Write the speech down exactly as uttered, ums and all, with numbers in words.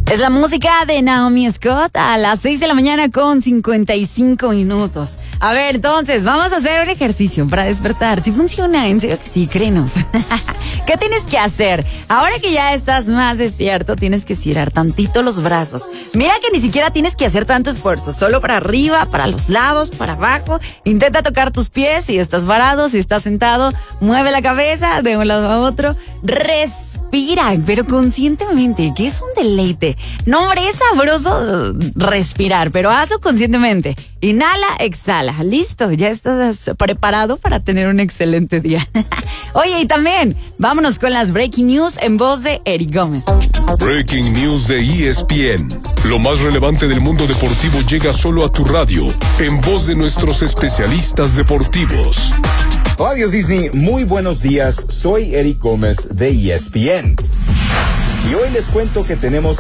Es la música de Naomi Scott a las seis de la mañana con cincuenta y cinco minutos. A ver, entonces, vamos a hacer un ejercicio para despertar. Si funciona, en serio que sí, créenos. ¿Qué tienes que hacer? Ahora que ya estás más despierto, tienes que estirar tantito los brazos. Mira que ni siquiera tienes que hacer tanto esfuerzo. Solo para arriba, para los lados, para abajo. Intenta tocar tus pies. Si estás parado, si estás sentado, mueve la cabeza de un lado a otro. Respira, pero conscientemente, que es un deleite. No, hombre, es sabroso respirar, pero hazlo conscientemente. Inhala, exhala. Listo, ya estás preparado para tener un excelente día. Oye, y también, vámonos con las Breaking News en voz de Eric Gómez. Breaking News de E S P N. Lo más relevante del mundo deportivo llega solo a tu radio, en voz de nuestros especialistas deportivos. Radio Disney, muy buenos días. Soy Eric Gómez de E S P N. Y hoy les cuento que tenemos